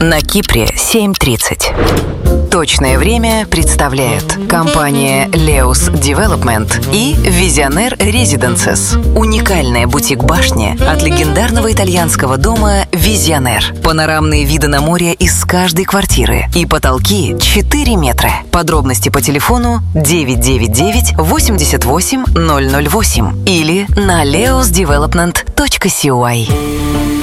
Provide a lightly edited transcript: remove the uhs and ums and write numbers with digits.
На Кипре 7:30. Точное время представляет компания Leos Development и Visionaire Residences. Уникальная бутик-башня от легендарного итальянского дома Visionaire. Панорамные виды на море из каждой квартиры и потолки 4 метра. Подробности по телефону 999 88 008 или на leosdevelopment.cy.